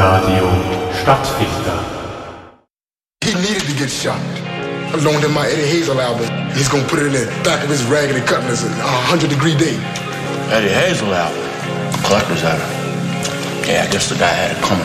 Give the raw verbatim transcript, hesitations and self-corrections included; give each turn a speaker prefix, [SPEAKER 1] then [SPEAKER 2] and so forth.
[SPEAKER 1] Radio Stadtdichter.
[SPEAKER 2] He needed to get shot. I loaned him my Eddie Hazel album. He's gonna put it in the back of his Raggedy Cutlass, a hundred degree day.
[SPEAKER 3] Eddie Hazel album? Collector's album? Yeah, I guess the guy had it coming.